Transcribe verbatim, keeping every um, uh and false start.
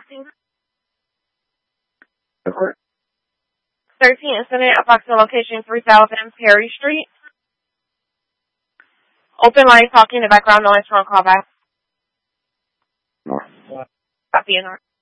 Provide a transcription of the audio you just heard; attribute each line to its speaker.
Speaker 1: thirteen incident, approximate location three thousand Perry Street. Open line talking, the background noise from callback. Copy and